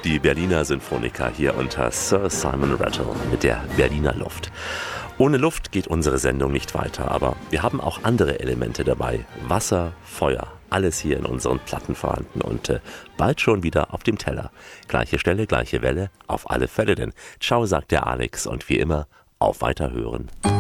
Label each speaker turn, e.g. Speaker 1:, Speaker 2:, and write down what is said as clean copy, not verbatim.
Speaker 1: Die Berliner Sinfoniker hier unter Sir Simon Rattle mit der Berliner Luft. Ohne Luft geht unsere Sendung nicht weiter, aber wir haben auch andere Elemente dabei. Wasser, Feuer, alles hier in unseren Platten vorhanden und bald schon wieder auf dem Teller. Gleiche Stelle, gleiche Welle, auf alle Fälle denn. Ciao, sagt der Alex und wie immer, auf Weiterhören.